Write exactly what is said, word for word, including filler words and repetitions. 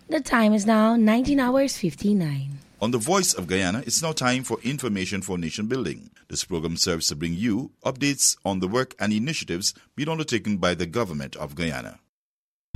The time is now nineteen hours fifty-nine. On the Voice of Guyana, it's now time for Information for Nation Building. This program serves to bring you updates on the work and initiatives being undertaken by the government of Guyana.